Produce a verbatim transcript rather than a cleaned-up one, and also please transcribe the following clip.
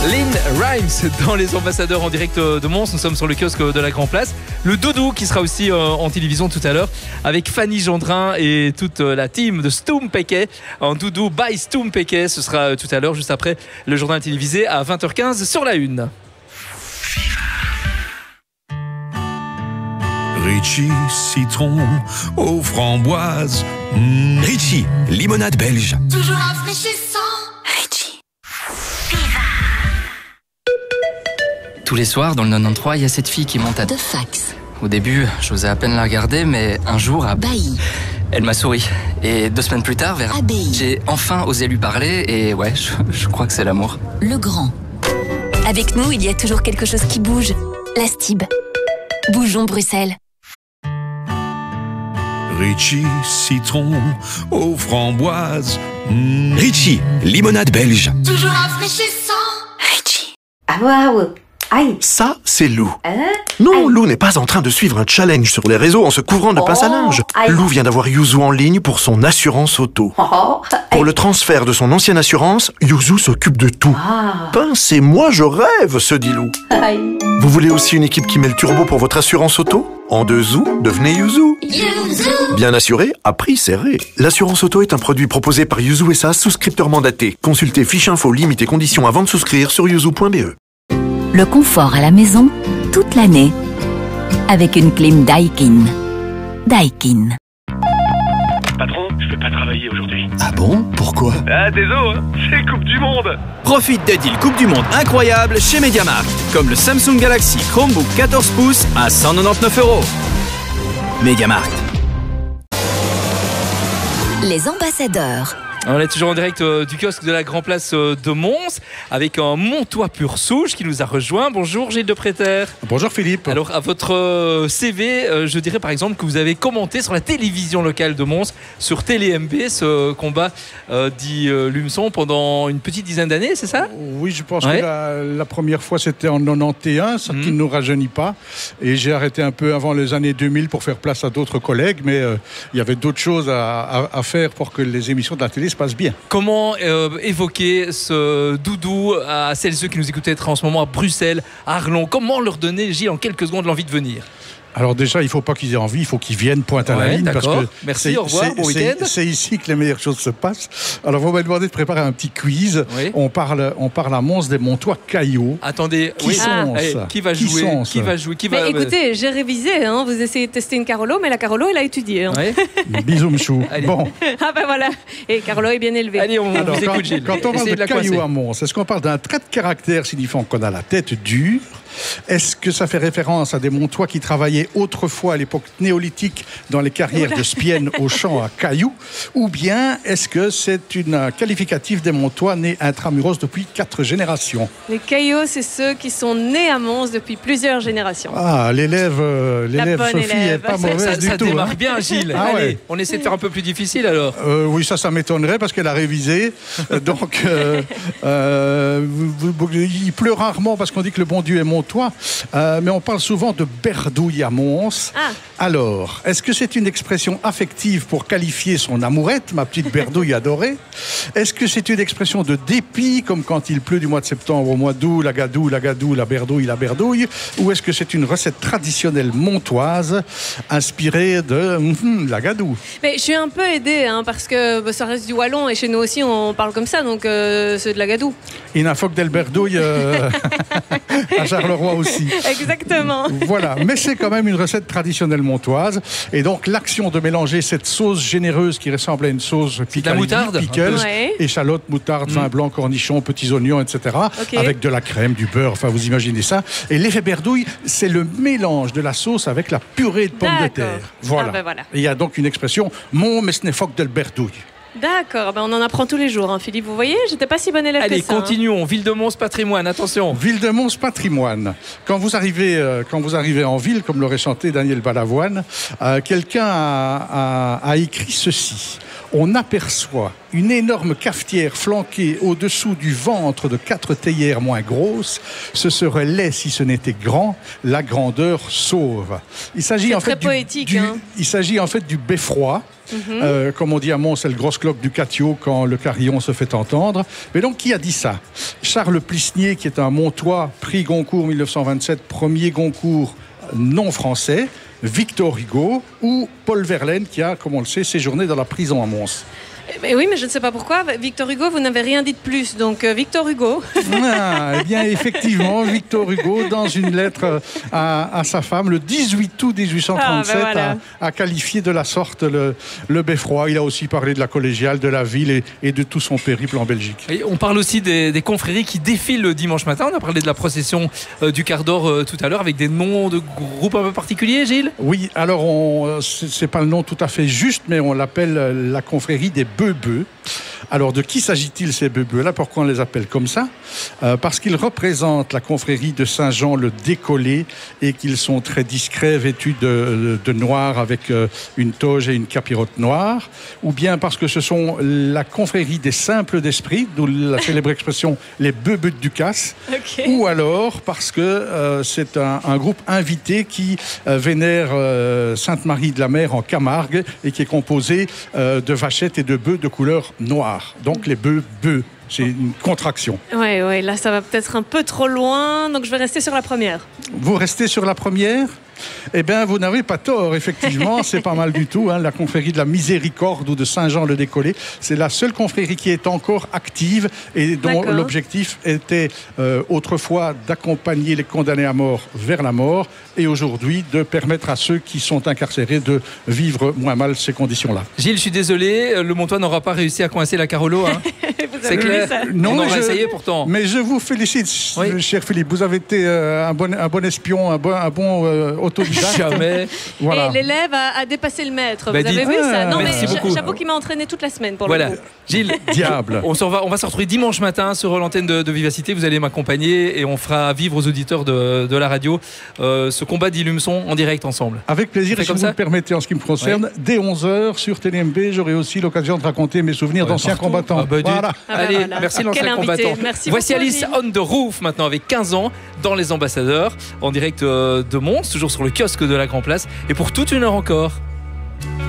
Lynn Rhymes dans les ambassadeurs en direct de Mons. Nous sommes sur le kiosque de la Grand Place. Le Doudou qui sera aussi en télévision tout à l'heure avec Fanny Gendrin et toute la team de Stoom Peke en Doudou by Stoom Peke. Ce sera tout à l'heure juste après le journal télévisé à vingt heures quinze sur la une. Ritchie, citron aux framboises. Mmh. Ritchie, limonade belge. Toujours rafraîchissant. Ritchie. Tous les soirs, dans le quatre-vingt-treize, il y a cette fille qui monte à... De fax. Au début, j'osais à peine la regarder, mais un jour, à... Bailly. Elle m'a souri. Et deux semaines plus tard, vers... Abbaye. J'ai enfin osé lui parler, et ouais, je, je crois que c'est l'amour. Le Grand. Avec nous, il y a toujours quelque chose qui bouge. La Stib. Bougeons Bruxelles. Ritchie, citron aux framboises. Mmh. Ritchie, limonade belge. Toujours rafraîchissant. Ritchie. Ah waouh. Aïe. Ça, c'est Lou. Hein? Non, Aïe. Lou n'est pas en train de suivre un challenge sur les réseaux en se couvrant de Oh, pince à linge. aïe. Lou vient d'avoir Yuzu en ligne pour son assurance auto. Oh, Pour le transfert de son ancienne assurance, Yuzu s'occupe de tout. Ah. Pince et moi, je rêve, se dit Lou. Aïe. Vous voulez aussi une équipe qui met le turbo pour votre assurance auto? En deux zou, devenez Yuzu. Yuzu. Bien assuré, à prix serré. L'assurance auto est un produit proposé par Yuzu S A, souscripteur mandaté. Consultez fiche info, limite et conditions avant de souscrire sur yuzu point b e. Le confort à la maison, toute l'année. Avec une clim Daikin. Daikin. Patron, je vais pas travailler aujourd'hui. Ah bon? Pourquoi? Ah, désolé, hein, c'est Coupe du Monde. Profite des deals Coupe du Monde incroyables chez MediaMarkt, comme le Samsung Galaxy Chromebook quatorze pouces à cent quatre-vingt-dix-neuf euros. MediaMarkt. Les ambassadeurs. On est toujours en direct euh, du kiosque de la Grand Place euh, de Mons avec un Montois pur souche qui nous a rejoint. Bonjour Gilles de Préter. Bonjour Philippe. Alors à votre euh, C V, euh, je dirais par exemple que vous avez commenté sur la télévision locale de Mons, sur Télé M B, ce combat euh, dit euh, Lumson pendant une petite dizaine d'années, c'est ça? Oui, je pense Ouais. que la, la première fois c'était en quatre-vingt-onze, ça Mhm. qui ne nous rajeunit pas. Et j'ai arrêté un peu avant les années deux mille pour faire place à d'autres collègues, mais euh, il y avait d'autres choses à, à- à faire pour que les émissions de la télé se passent bien. Comment euh, évoquer ce doudou à celles et ceux qui nous écoutent être en ce moment à Bruxelles, à Arlon? Comment leur donner, Gilles, en quelques secondes l'envie de venir? Alors déjà, il ne faut pas qu'ils aient envie, il faut qu'ils viennent pointe à la Ouais, ligne. Parce d'accord. que Merci, c'est- au revoir, c'est- bon c'est- week-end. C'est ici que les meilleures choses se passent. Alors, vous m'avez demandé de préparer un petit quiz. Oui. On, parle, on parle à Mons des Montois Caillots. Attendez, Qui oui. sont Allez, ça qui va Qui jouer sont Qui ça va jouer Qui va Mais écoutez, j'ai révisé, hein. Vous essayez de tester une Carolo, mais la Carolo, elle a étudié. Hein. Ouais. Bisous, Mchou. Allez. Bon, Ah ben voilà. Et Carolo est bien élevée. Allez, on alors, vous quand, écoute, Gilles. quand on parle Essayez de de la cailloux coincer. à Mons, est-ce qu'on parle d'un trait de caractère signifiant qu'on a la tête dure? Est-ce que ça fait référence à des Montois qui travaillaient autrefois à l'époque néolithique dans les carrières de Spienne au champ à Cailloux? Ou bien est-ce que c'est une qualificatif des Montois nés intramuros depuis quatre générations? Les Caillots, c'est ceux qui sont nés à Mons depuis plusieurs générations. Ah, l'élève, euh, l'élève bonne Sophie élève. est pas Ça- mauvaise Ça, du ça tout. démarre hein. bien, Gilles. Ah Allez, ouais. on essaie de faire un peu plus difficile alors. Euh, oui, ça, ça m'étonnerait parce qu'elle a révisé. Euh, Donc, euh, euh, vous- vous- il pleut rarement parce qu'on dit que le bon Dieu est montois, euh, mais on parle souvent de berdouille à Mons. Ah. Alors, est-ce que c'est une expression affective pour qualifier son amourette, ma petite berdouille adorée? Est-ce que c'est une expression de dépit, comme quand il pleut du mois de septembre au mois d'août, la gadoue, la gadoue, la berdouille, la berdouille? Ou est-ce que c'est une recette traditionnelle montoise inspirée de hum, la gadoue? Mais je suis un peu aidée, hein, parce que bah, ça reste du wallon et chez nous aussi on parle comme ça, donc euh, c'est de la gadoue. Il faut que del berdouille euh, à Charleroi aussi. Exactement. Voilà, mais c'est quand même une recette traditionnelle montoise. Et donc, l'action de mélanger cette sauce généreuse qui ressemble à une sauce de la moutarde, pickles, un peu. Ouais. échalote, moutarde, vin blanc, cornichons, petits oignons, et cetera. Ok. Avec de la crème, du beurre, enfin, vous imaginez ça. Et l'effet berdouille, c'est le mélange de la sauce avec la purée de pommes de D'accord. terre. Voilà. Ah ben voilà. Et il y a donc une expression, mon mesnefoc del berdouille. D'accord, ben on en apprend tous les jours, hein, Philippe. Vous voyez, j'étais pas si bonne élève Allez, que ça. hein. continuons. Ville de Mons Patrimoine, attention. Ville de Mons Patrimoine. Quand vous arrivez, euh, quand vous arrivez en ville, comme l'aurait chanté Daniel Balavoine, euh, quelqu'un a, a- a écrit ceci. On aperçoit une énorme cafetière flanquée au-dessous du ventre de quatre théières moins grosses. Ce serait laid si ce n'était grand. La grandeur sauve. Il s'agit C'est en très fait du, poétique, du- hein. il s'agit en fait du beffroi. Mhm. Euh, comme on dit à Mons, c'est le grosse cloque du catio quand le carillon se fait entendre. Mais donc, qui a dit ça? Charles Plisnier, qui est un Montois, prix Goncourt mille neuf cent vingt-sept, premier Goncourt non français, Victor Hugo ou Paul Verlaine, qui a, comme on le sait, séjourné dans la prison à Mons. Mais oui, mais je ne sais pas pourquoi. Victor Hugo, vous n'avez rien dit de plus. Donc, euh, Victor Hugo. Ah, eh bien, effectivement, Victor Hugo, dans une lettre à, à sa femme, le dix-huit août mille huit cent trente-sept, ah, ben voilà. a, a qualifié de la sorte le, le beffroi. Il a aussi parlé de la collégiale, de la ville et, et de tout son périple en Belgique. Et on parle aussi des, des confréries qui défilent le dimanche matin. On a parlé de la procession euh, du quart d'or euh, tout à l'heure, avec des noms de groupes un peu particuliers, Gilles ? Oui, alors, on, c'est, c'est pas le nom tout à fait juste, mais on l'appelle la confrérie des Beubeux. Alors, de qui s'agit-il, ces Beubeux-là ? Pourquoi on les appelle comme ça ? euh, Parce qu'ils représentent la confrérie de Saint-Jean le Décollé et qu'ils sont très discrets, vêtus de, de noir avec euh, une toge et une capirote noire, ou bien parce que ce sont la confrérie des simples d'esprit, d'où la célèbre expression « les Beubeux de Ducasse okay. », ou alors parce que euh, c'est un, un groupe invité qui euh, vénère euh, Sainte-Marie de la Mer en Camargue et qui est composé euh, de vachettes et de bœufs de couleur noire. Donc les bœufs, bœufs, c'est une contraction. Oui, oui, là ça va peut-être un peu trop loin, donc je vais rester sur la première. Vous restez sur la première ? Eh bien, vous n'avez pas tort, effectivement, c'est pas mal du tout. Hein, la confrérie de la Miséricorde ou de Saint-Jean-le-Décollé, c'est la seule confrérie qui est encore active et dont D'accord. l'objectif était euh, autrefois d'accompagner les condamnés à mort vers la mort et aujourd'hui de permettre à ceux qui sont incarcérés de vivre moins mal ces conditions-là. Gilles, je suis désolé, le Montois n'aura pas réussi à coincer la Carolo. Hein. C'est clair. Non, on aura je, essayé pourtant. Mais je vous félicite, oui. cher Philippe. Vous avez été euh, un, bon, un bon espion, un bon, un bon euh, autodidacte. Jamais. Voilà. Et l'élève a, a dépassé le maître. Bah, vous avez vu ça ? Non, merci mais beaucoup. J'avoue qu'il m'a entraîné toute la semaine pour voilà. le coup. Gilles, diable. On, on, va, on va se retrouver dimanche matin sur l'antenne de, de Vivacité. Vous allez m'accompagner et on fera vivre aux auditeurs de, de la radio euh, ce combat d'Illumeson en direct ensemble. Avec plaisir. Et si comme vous ça me permettez, en ce qui me concerne, oui. dès onze heures sur T N M B, j'aurai aussi l'occasion de raconter mes souvenirs ouais, d'anciens partout. combattants. Ah bah, voilà. Ah bah, allez, voilà. merci l'ancien combattant. Merci Voici beaucoup, Alice Gilles. on the Roof maintenant avec quinze ans dans Les Ambassadeurs en direct de Mons, toujours sur le kiosque de la Grand Place et pour toute une heure encore.